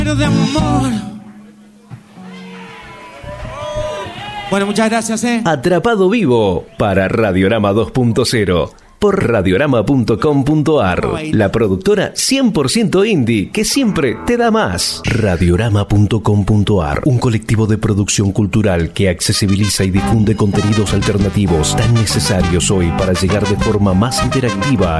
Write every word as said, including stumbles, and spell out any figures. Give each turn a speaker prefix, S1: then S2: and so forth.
S1: Pero de amor. Bueno, muchas gracias, eh.
S2: Atrapado Vivo para Radiorama dos punto cero por radiorama punto com punto ar. La productora cien por ciento indie que siempre te da más. radiorama punto com punto ar, un colectivo de producción cultural que accesibiliza y difunde contenidos alternativos tan necesarios hoy para llegar de forma más interactiva